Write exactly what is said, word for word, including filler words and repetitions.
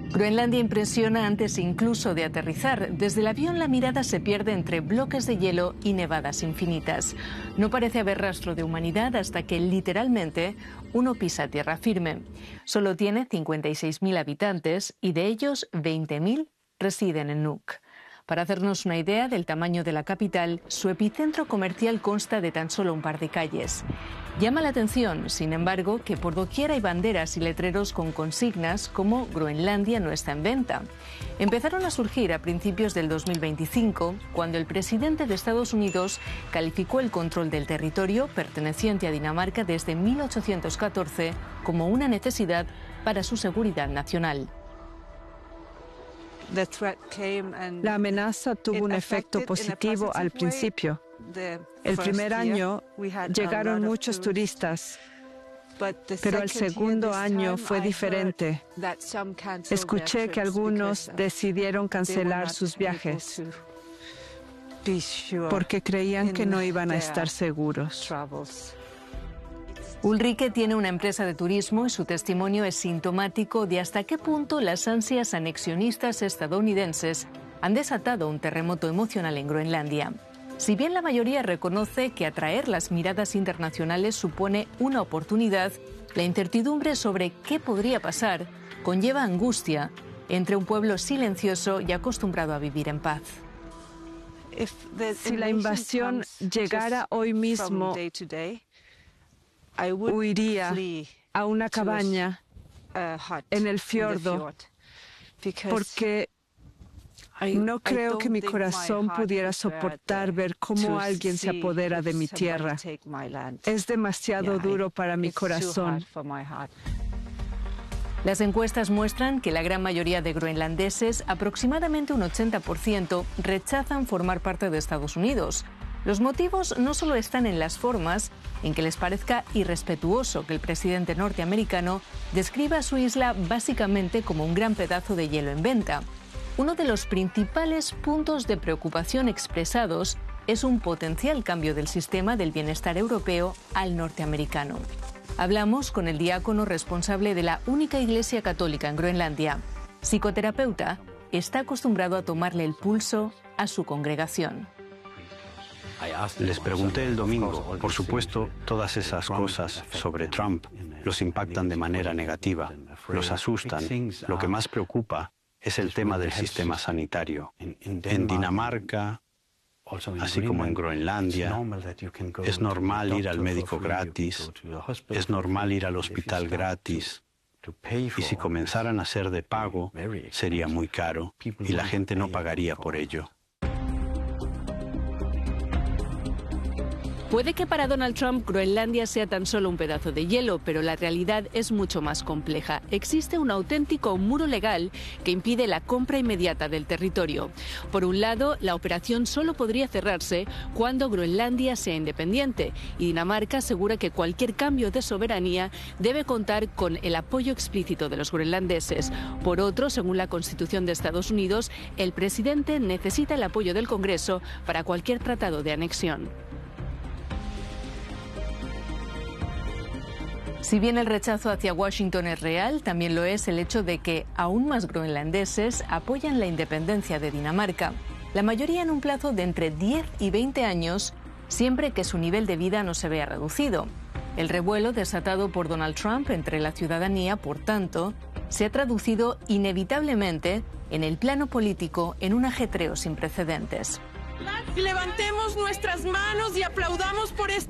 Groenlandia impresiona antes incluso de aterrizar. Desde el avión la mirada se pierde entre bloques de hielo y nevadas infinitas. No parece haber rastro de humanidad hasta que literalmente uno pisa tierra firme. Solo tiene cincuenta y seis mil habitantes y de ellos veinte mil residen en Nuuk. Para hacernos una idea del tamaño de la capital, su epicentro comercial consta de tan solo un par de calles. Llama la atención, sin embargo, que por doquier hay banderas y letreros con consignas como Groenlandia no está en venta. Empezaron a surgir a principios del dos mil veinticinco, cuando el presidente de Estados Unidos calificó el control del territorio perteneciente a Dinamarca desde mil ochocientos catorce como una necesidad para su seguridad nacional. La amenaza tuvo un efecto positivo al principio. El primer año llegaron muchos turistas, pero el segundo año fue diferente. Escuché que algunos decidieron cancelar sus viajes porque creían que no iban a estar seguros. Ulrike tiene una empresa de turismo y su testimonio es sintomático de hasta qué punto las ansias anexionistas estadounidenses han desatado un terremoto emocional en Groenlandia. Si bien la mayoría reconoce que atraer las miradas internacionales supone una oportunidad, la incertidumbre sobre qué podría pasar conlleva angustia entre un pueblo silencioso y acostumbrado a vivir en paz. Si la invasión llegara hoy mismo, huiría a una cabaña en el fiordo, porque no creo que mi corazón pudiera soportar ver cómo alguien se apodera de mi tierra. Es demasiado duro para mi corazón. Las encuestas muestran que la gran mayoría de groenlandeses, aproximadamente un ochenta por ciento, rechazan formar parte de Estados Unidos. Los motivos no solo están en las formas, en que les parezca irrespetuoso que el presidente norteamericano describa su isla básicamente como un gran pedazo de hielo en venta. Uno de los principales puntos de preocupación expresados es un potencial cambio del sistema del bienestar europeo al norteamericano. Hablamos con el diácono responsable de la única iglesia católica en Groenlandia. Psicoterapeuta, está acostumbrado a tomarle el pulso a su congregación. Les pregunté el domingo, por supuesto, todas esas cosas sobre Trump los impactan de manera negativa, los asustan. Lo que más preocupa es el tema del sistema sanitario. En Dinamarca, así como en Groenlandia, es normal ir al médico gratis, es normal ir al hospital gratis. Y si comenzaran a ser de pago, sería muy caro y la gente no pagaría por ello. Puede que para Donald Trump Groenlandia sea tan solo un pedazo de hielo, pero la realidad es mucho más compleja. Existe un auténtico muro legal que impide la compra inmediata del territorio. Por un lado, la operación solo podría cerrarse cuando Groenlandia sea independiente, y Dinamarca asegura que cualquier cambio de soberanía debe contar con el apoyo explícito de los groenlandeses. Por otro, según la Constitución de Estados Unidos, el presidente necesita el apoyo del Congreso para cualquier tratado de anexión. Si bien el rechazo hacia Washington es real, también lo es el hecho de que aún más groenlandeses apoyan la independencia de Dinamarca, la mayoría en un plazo de entre diez y veinte años, siempre que su nivel de vida no se vea reducido. El revuelo desatado por Donald Trump entre la ciudadanía, por tanto, se ha traducido inevitablemente en el plano político en un ajetreo sin precedentes. Levantemos nuestras manos y aplaudamos por esto.